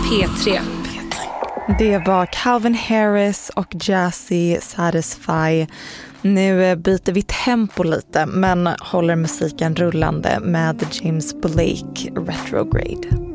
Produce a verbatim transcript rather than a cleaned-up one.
P tre. Det var Calvin Harris och Jazzy Satisfy. Nu byter vi tempo lite men håller musiken rullande med James Blake Retrograde.